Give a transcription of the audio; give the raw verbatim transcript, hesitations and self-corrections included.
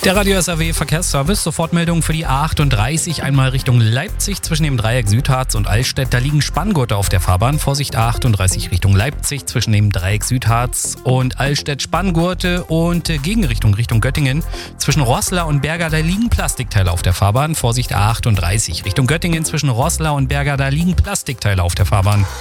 Der Radio S R W Verkehrsservice, Sofortmeldung für die A achtunddreißig, einmal Richtung Leipzig zwischen dem Dreieck Südharz und Altstedt. Da liegen Spanngurte auf der Fahrbahn. Vorsicht, A achtunddreißig Richtung Leipzig zwischen dem Dreieck Südharz und Altstedt Spanngurte und äh, Gegenrichtung Richtung Göttingen. Zwischen Roßla und Berga, da liegen Plastikteile auf der Fahrbahn. Vorsicht, A achtunddreißig Richtung Göttingen zwischen Roßla und Berga, da liegen Plastikteile auf der Fahrbahn.